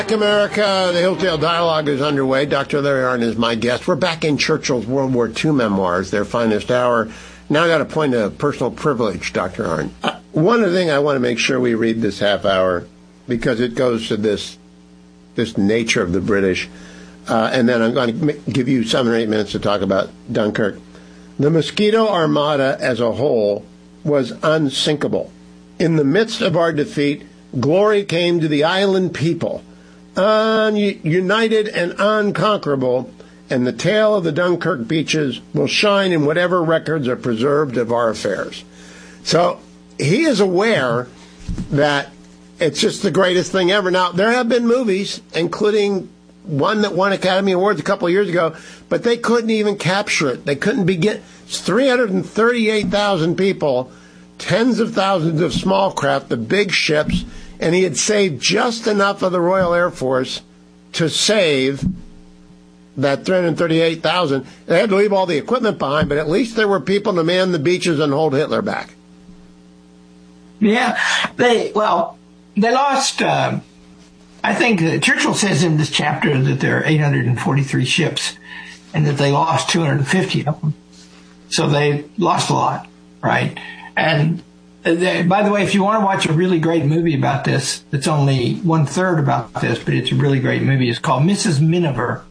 America, the Hillsdale Dialogue is underway. Dr. Larry Arnn is my guest. We're back in Churchill's World War II memoirs, their finest hour. Now I got a point of personal privilege, Dr. Arnn. One thing I want to make sure we read this half hour, because it goes to this nature of the British, and then I'm going to give you 7 or 8 minutes to talk about Dunkirk. The Mosquito Armada as a whole was unsinkable. In the midst of our defeat, glory came to the island people, united and unconquerable, and the tale of the Dunkirk beaches will shine in whatever records are preserved of our affairs. So he is aware that it's just the greatest thing ever. Now, there have been movies, including one that won Academy Awards a couple of years ago, but they couldn't even capture it. They couldn't begin. It's 338,000 people, tens of thousands of small craft, the big ships, and he had saved just enough of the Royal Air Force to save that 338,000. They had to leave all the equipment behind, but at least there were people to man the beaches and hold Hitler back. Yeah, they lost, I think Churchill says in this chapter that there are 843 ships and that they lost 250 of them. So they lost a lot, right? And by the way, if you want to watch a really great movie about this, it's only 1/3 about this, but it's a really great movie. It's called Mrs. Miniver.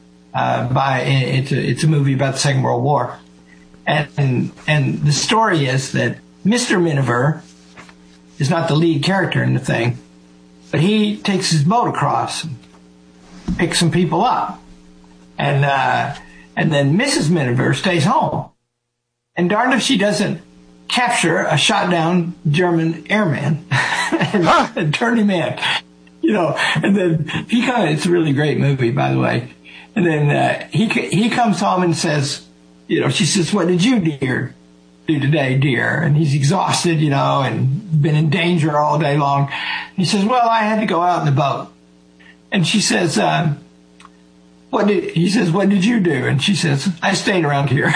It's a movie about the Second World War. And the story is that Mr. Miniver is not the lead character in the thing, but he takes his boat across and picks some people up. And then Mrs. Miniver stays home. And darned if she doesn't capture a shot down German airman and turn him in, and then it's a really great movie, by the way. And then he comes home and says, she says, "What did you do today, dear?" And he's exhausted, and been in danger all day long. He says, "Well, I had to go out in the boat." And she says, what did you do? And she says, "I stayed around here."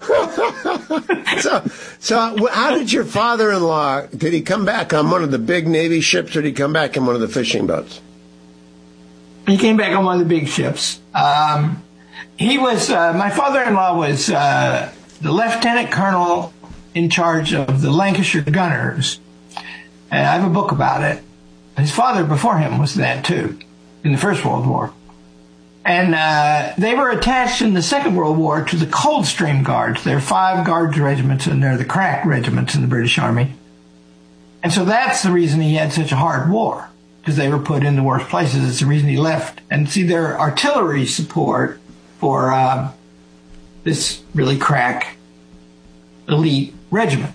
So how did your father-in-law, did he come back on one of the big Navy ships, or did he come back in one of the fishing boats? He came back on one of the big ships. He was, my father-in-law was the lieutenant colonel in charge of the Lancashire Gunners. And I have a book about it. His father before him was that too, in the First World War. And they were attached in the Second World War to the Coldstream Guards. There are 5 guards regiments, and they're the crack regiments in the British Army. And so that's the reason he had such a hard war, because they were put in the worst places. It's the reason he left. And see, their artillery support for this really crack elite regiment.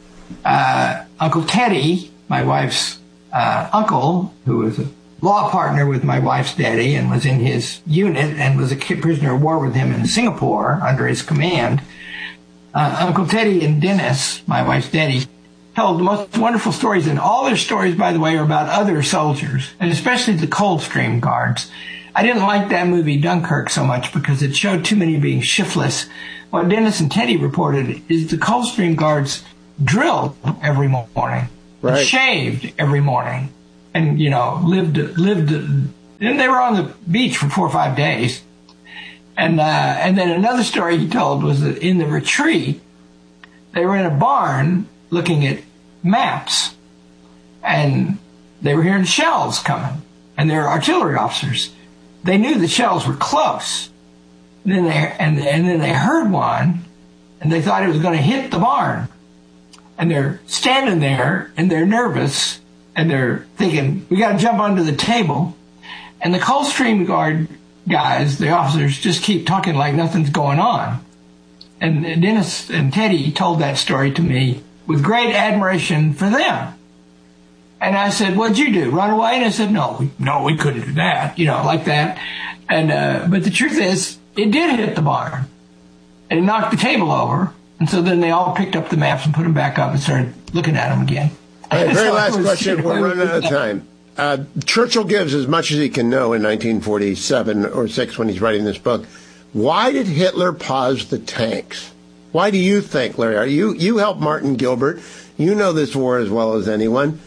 Uncle Teddy, my wife's uncle, who was a law partner with my wife's daddy and was in his unit and was a prisoner of war with him in Singapore under his command. Uncle Teddy and Dennis, my wife's daddy, told the most wonderful stories, and all their stories, by the way, are about other soldiers, and especially the Coldstream Guards. I didn't like that movie Dunkirk so much because it showed too many being shiftless. What Dennis and Teddy reported is the Coldstream Guards drilled every morning, right, and shaved every morning, and lived. And they were on the beach for 4 or 5 days. And then another story he told was that in the retreat, they were in a barn looking at maps, and they were hearing shells coming, and they were artillery officers. They knew the shells were close. And then they heard one, and they thought it was going to hit the barn. And they're standing there, and they're nervous, and they're thinking, we got to jump onto the table. And the Coldstream Guard guys, the officers, just keep talking like nothing's going on. And Dennis and Teddy told that story to me with great admiration for them. And I said, "What'd you do? Run away?" And I said, No, we couldn't do that, like that. And but the truth is, it did hit the barn, and it knocked the table over. And so then they all picked up the maps and put them back up and started looking at them again. All right, very last question. We're running out of time. Churchill gives as much as he can know in 1947 or 6 when he's writing this book. Why did Hitler pause the tanks? Why do you think, Larry? You helped Martin Gilbert. You know this war as well as anyone.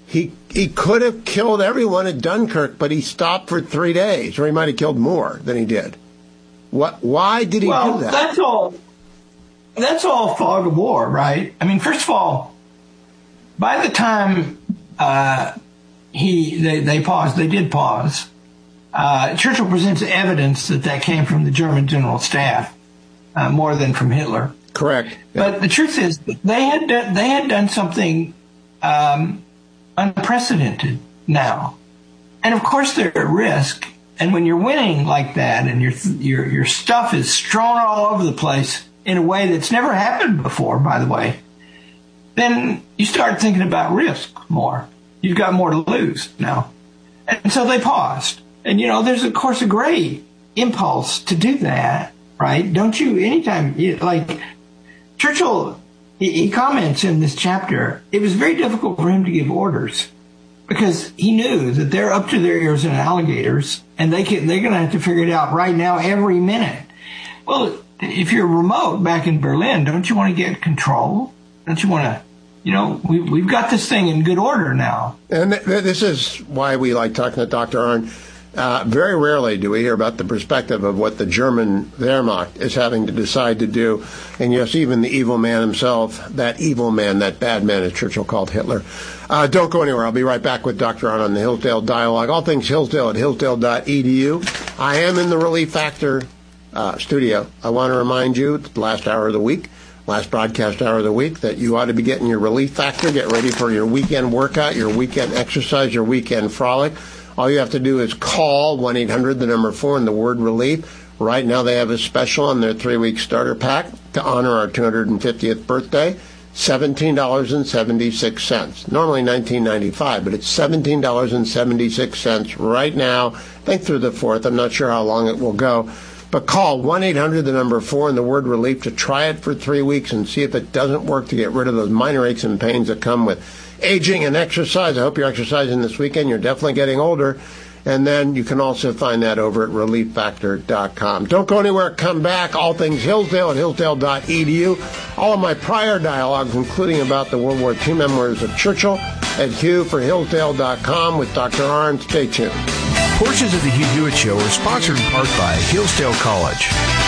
He could have killed everyone at Dunkirk, but he stopped for 3 days, or he might have killed more than he did. Why did he do that? That's all fog of war, right? I mean, first of all, by the time they paused, they did pause. Churchill presents evidence that came from the German general staff more than from Hitler. Correct. Yeah. But the truth is, they had done something unprecedented now, and of course they're at risk. And when you're winning like that, and your stuff is strewn all over the place in a way that's never happened before, by the way, then you start thinking about risk more. You've got more to lose now. And so they paused. And, there's, of course, a great impulse to do that, right? Don't you? Anytime, Churchill, he comments in this chapter, it was very difficult for him to give orders because he knew that they're up to their ears in alligators, and they're going to have to figure it out right now every minute. Well, if you're remote back in Berlin, don't you want to get control? Don't you want to, we've got this thing in good order now. And this is why we like talking to Dr. Arndt. Very rarely do we hear about the perspective of what the German Wehrmacht is having to decide to do. And yes, even the evil man himself, that evil man, that bad man, as Churchill called Hitler. Don't go anywhere. I'll be right back with Dr. Arndt on the Hillsdale Dialogue. All things Hillsdale at hillsdale.edu. I am in the Relief Factor studio. I want to remind you, it's the last hour of the week, last broadcast hour of the week, that you ought to be getting your Relief Factor. Get ready for your weekend workout, your weekend exercise, your weekend frolic. All you have to do is call 1-800-4 and the word relief. Right now they have a special on their 3-week starter pack to honor our 250th birthday. $17.76. Normally $19.95, but it's $17.76 right now. I think through the 4th. I'm not sure how long it will go. But call 1-800-4 and the word relief to try it for 3 weeks and see if it doesn't work to get rid of those minor aches and pains that come with aging and exercise. I hope you're exercising this weekend. You're definitely getting older. And then you can also find that over at relieffactor.com. Don't go anywhere. Come back. All things Hillsdale at hillsdale.edu. All of my prior dialogues, including about the World War II memoirs of Churchill, at hughforhillsdale.com with Dr. Arndt. Stay tuned. Portions of the Hugh Hewitt Show are sponsored in part by Hillsdale College.